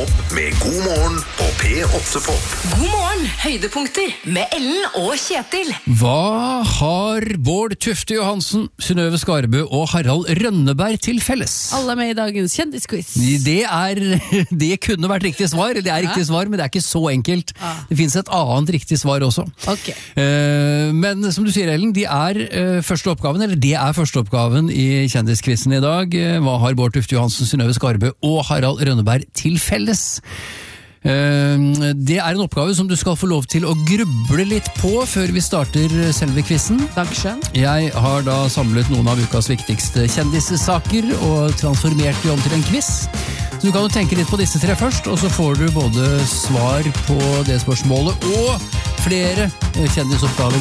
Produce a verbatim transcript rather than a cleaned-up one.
opp med God morgen på P åtte Pop. God morgen, høydepunkter med Ellen og Kjetil. Hva har Bård Tufte Johansen, Synnøve Skarbø og Harald Rønneberg til felles? Alle med i dagens kjendisquiz. Det, er, det kunne vært riktig svar, det er riktig svar, men det er ikke så enkelt. Det finnes et annet riktig svar også. Ok. Men som du sier, Ellen, de er første oppgaven, eller det er første oppgaven i kjendisquizen i dag. Hva har Bård Tufte Johansen, Synnøve Skarbø og Harald Rønneberg til felles? Det er en oppgave som du skal få lov til å gruble litt på før vi starter selve quizen. Dankskjønn. Jeg har da samlet noen av ukas viktigste kjendissaker og transformert dem om til en quiz. Så du kan jo tenke litt på disse tre først, og så får du både svar på det spørsmålet og flere kjendisoppgaver